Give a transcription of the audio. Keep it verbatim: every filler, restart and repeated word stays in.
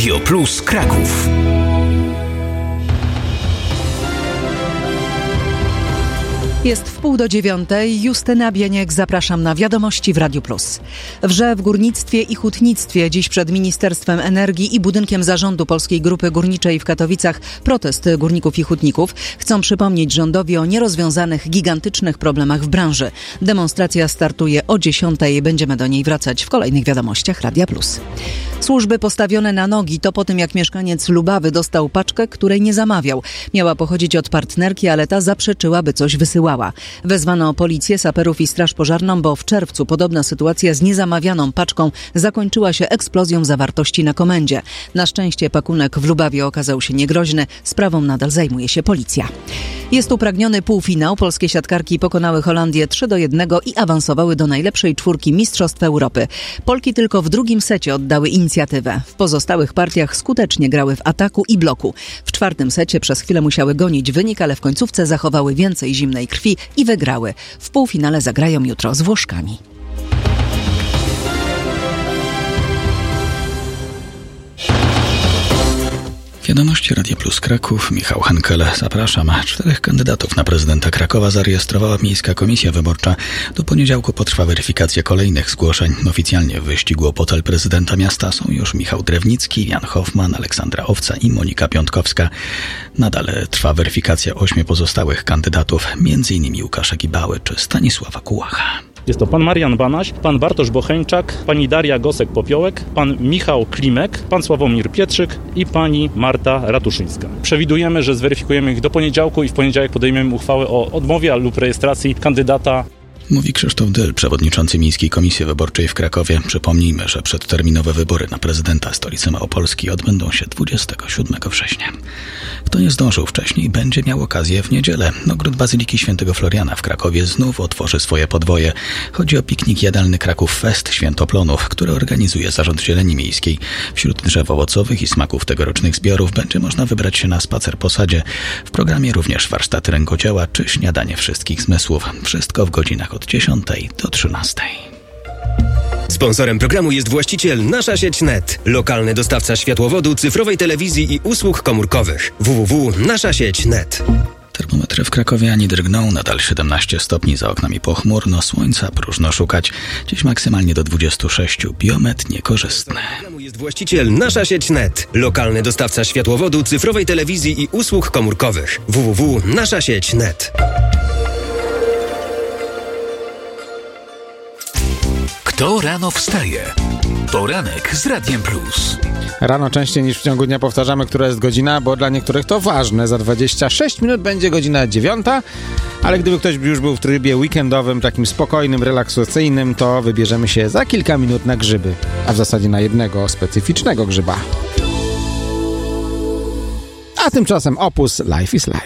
Radio Plus Kraków. Jest w pół do dziewiątej. Justyna Bieniek, zapraszam na Wiadomości w Radiu Plus. Wrze w górnictwie i hutnictwie. Dziś przed Ministerstwem Energii i budynkiem zarządu Polskiej Grupy Górniczej w Katowicach protest górników i hutników. Chcą przypomnieć rządowi o nierozwiązanych, gigantycznych problemach w branży. Demonstracja startuje o dziesiątej. Będziemy do niej wracać w kolejnych Wiadomościach Radia Plus. Służby postawione na nogi to po tym, jak mieszkaniec Lubawy dostał paczkę, której nie zamawiał. Miała pochodzić od partnerki, ale ta zaprzeczyła, by coś wysyłała. Wezwano policję, saperów i straż pożarną, bo w czerwcu podobna sytuacja z niezamawianą paczką zakończyła się eksplozją zawartości na komendzie. Na szczęście pakunek w Lubawie okazał się niegroźny. Sprawą nadal zajmuje się policja. Jest upragniony półfinał. Polskie siatkarki pokonały Holandię trzy do jednego i awansowały do najlepszej czwórki Mistrzostw Europy. Polki tylko w drugim secie oddały inicjatywę. W pozostałych partiach skutecznie grały w ataku i bloku. W czwartym secie przez chwilę musiały gonić wynik, ale w końcówce zachowały więcej zimnej krwi i wygrały. W półfinale zagrają jutro z Włoszkami. Wiadomości Radia Plus Kraków, Michał Henkel, zapraszam. Czterech kandydatów na prezydenta Krakowa zarejestrowała Miejska Komisja Wyborcza. Do poniedziałku potrwa weryfikacja kolejnych zgłoszeń. Oficjalnie w wyścigu o fotel prezydenta miasta są już Michał Drewnicki, Jan Hoffman, Aleksandra Owca i Monika Piątkowska. Nadal trwa weryfikacja ośmiu pozostałych kandydatów, między innymi Łukasza Gibały czy Stanisława Kułacha. Jest to pan Marian Banaś, pan Bartosz Bocheńczak, pani Daria Gosek-Popiołek, pan Michał Klimek, pan Sławomir Pietrzyk i pani Marta Ratuszyńska. Przewidujemy, że zweryfikujemy ich do poniedziałku i w poniedziałek podejmiemy uchwałę o odmowie lub rejestracji kandydata. Mówi Krzysztof Dyl, przewodniczący Miejskiej Komisji Wyborczej w Krakowie. Przypomnijmy, że przedterminowe wybory na prezydenta stolicy Małopolski odbędą się dwudziestego siódmego września. Kto nie zdążył wcześniej, będzie miał okazję w niedzielę. Ogród Bazyliki Świętego Floriana w Krakowie znów otworzy swoje podwoje. Chodzi o piknik jadalny Kraków Fest Świętoplonów, który organizuje Zarząd Zieleni Miejskiej. Wśród drzew owocowych i smaków tegorocznych zbiorów będzie można wybrać się na spacer po sadzie. W programie również warsztaty rękodzieła czy śniadanie wszystkich zmysłów. Wszystko w godzinach od dziesiątej do trzynastej. Sponsorem programu jest właściciel Nasza Sieć kropka net, lokalny dostawca światłowodu, cyfrowej telewizji i usług komórkowych. w w w kropka nasza sieć kropka net. Termometry w Krakowie ani drgną, nadal siedemnaście stopni, za oknami pochmurno, słońca próżno szukać. Dziś maksymalnie do dwudziestu sześciu, biometr niekorzystny. Programu jest właściciel Nasza Sieć kropka net, lokalny dostawca światłowodu, cyfrowej telewizji i usług komórkowych. w w w kropka nasza sieć kropka net. Kto rano wstaje? Poranek z Radiem Plus. Rano częściej niż w ciągu dnia powtarzamy, która jest godzina, bo dla niektórych to ważne. Za dwadzieścia sześć minut będzie godzina dziewiąta, ale gdyby ktoś już był w trybie weekendowym, takim spokojnym, relaksacyjnym, to wybierzemy się za kilka minut na grzyby, a w zasadzie na jednego specyficznego grzyba. A tymczasem opus Life is Life.